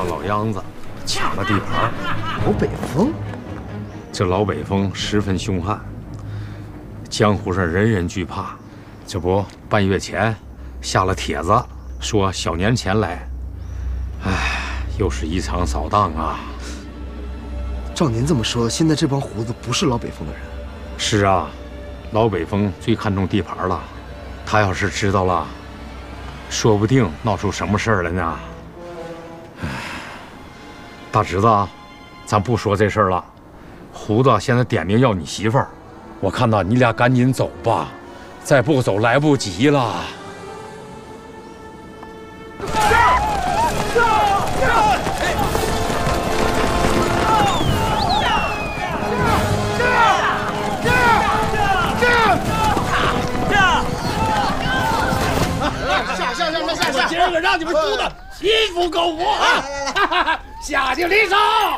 老样子，抢了地盘。 老北风， 这老北风十分凶悍，江湖上人人惧怕。这不，半月前下了帖子，说小年前来。唉，又是一场扫荡啊！ 照您这么说，现在这帮胡子不是老北风的人。 是啊，老北风最看重地盘了，他要是知道了，说不定闹出什么事儿来呢。唉，大侄子，咱不说这事儿了。胡子现在点名要你媳妇儿，我看到你俩赶紧走吧，再不走来不及了。 下！今儿个让你们输的心服口服啊！下去离手！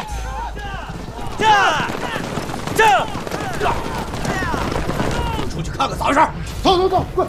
出去看看咋回事？走，快！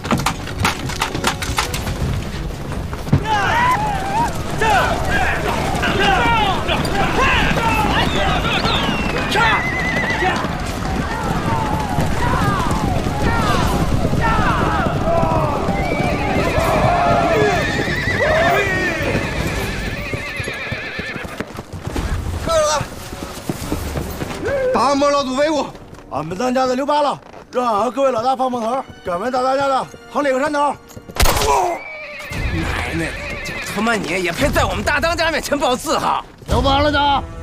大漠老督威武！ 俺们当家的刘八了，让俺和各位老大碰碰头，给俺们大当家的横领个山头。 奶奶，就他妈你也配在我们大当家面前报字号？ 刘八了的。